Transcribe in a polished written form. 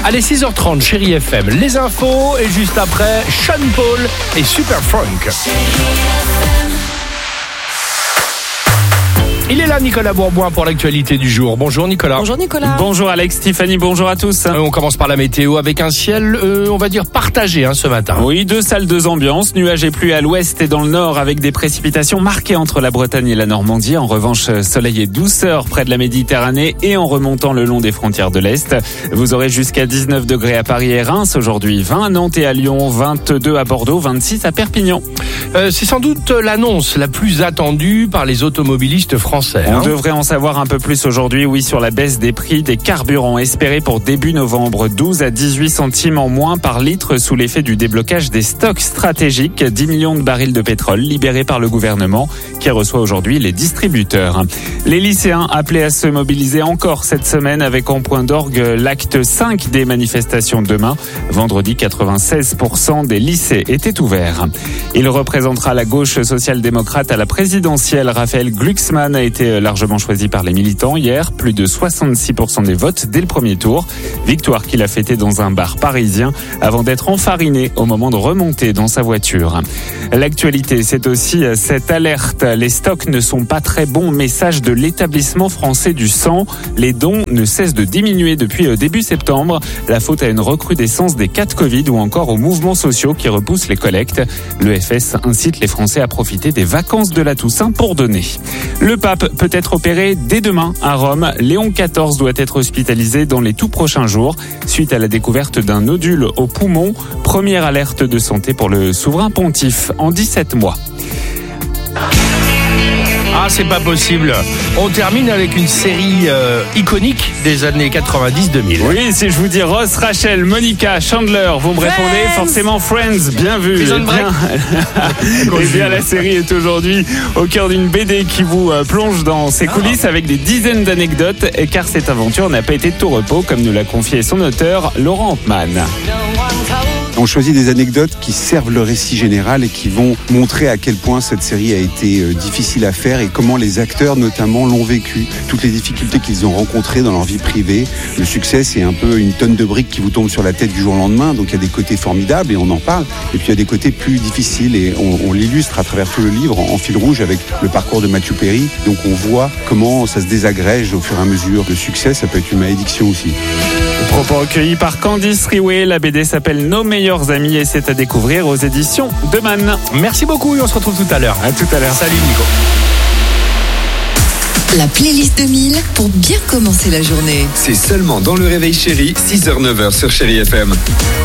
Allez, 6h30, Chérie FM, les infos et juste après, Sean Paul et Super Funk. Il est là, Nicolas Bourboin, pour l'actualité du jour. Bonjour Nicolas. Bonjour Nicolas. Bonjour Alex, Tiffany, bonjour à tous. On commence par la météo avec un ciel, on va dire, partagé ce matin. Oui, 2 salles, 2 ambiances. Nuages et pluie à l'ouest et dans le nord avec des précipitations marquées entre la Bretagne et la Normandie. En revanche, soleil et douceur près de la Méditerranée et en remontant le long des frontières de l'Est. Vous aurez jusqu'à 19 degrés à Paris et Reims aujourd'hui, 20 à Nantes et à Lyon, 22 à Bordeaux, 26 à Perpignan. C'est sans doute l'annonce la plus attendue par les automobilistes français. On devrait en savoir un peu plus aujourd'hui, oui, sur la baisse des prix des carburants espérés pour début novembre. 12 à 18 centimes en moins par litre sous l'effet du déblocage des stocks stratégiques. 10 millions de barils de pétrole libérés par le gouvernement qui reçoit aujourd'hui les distributeurs. Les lycéens appelés à se mobiliser encore cette semaine avec en point d'orgue l'acte 5 des manifestations demain. Vendredi, 96% des lycées étaient ouverts. Il représentera la gauche social-démocrate à la présidentielle. Raphaël Glucksmann a été largement choisi par les militants hier. Plus de 66% des votes dès le premier tour. Victoire qu'il a fêtée dans un bar parisien avant d'être enfariné au moment de remonter dans sa voiture. L'actualité, c'est aussi cette alerte. Les stocks ne sont pas très bons. Message de l'établissement français du sang. Les dons ne cessent de diminuer depuis début septembre. La faute à une recrudescence des cas de Covid ou encore aux mouvements sociaux qui repoussent les collectes. L'EFS incite les Français à profiter des vacances de la Toussaint pour donner. Le pape peut être opéré dès demain à Rome. Léon XIV doit être hospitalisé dans les tout prochains jours suite à la découverte d'un nodule au poumon. Première alerte de santé pour le souverain pontife en 17 mois. Ah, c'est pas possible. On termine avec une série iconique des années 90-2000. Oui, si je vous dis Ross, Rachel, Monica, Chandler, vous me répondez forcément Friends, bien vu. Eh bien, la série est aujourd'hui au cœur d'une BD qui vous plonge dans ses coulisses avec des dizaines d'anecdotes, car cette aventure n'a pas été de tout repos, comme nous l'a confié son auteur, Laurent Hampman. On choisit des anecdotes qui servent le récit général et qui vont montrer à quel point cette série a été difficile à faire et comment les acteurs notamment l'ont vécu. Toutes les difficultés qu'ils ont rencontrées dans leur vie privée. Le succès, c'est un peu une tonne de briques qui vous tombe sur la tête du jour au lendemain. Donc il y a des côtés formidables et on en parle. Et puis il y a des côtés plus difficiles et on l'illustre à travers tout le livre en fil rouge avec le parcours de Matthew Perry. Donc on voit comment ça se désagrège au fur et à mesure. Le succès, ça peut être une malédiction aussi. Propos recueillis par Candice Riouet. La BD s'appelle Nos meilleurs amis et c'est à découvrir aux éditions de Man. Merci beaucoup et on se retrouve tout à l'heure. À tout à l'heure. Salut Nico. La playlist 2000 pour bien commencer la journée. C'est seulement dans le réveil chéri, 6h-9h sur Chérie FM.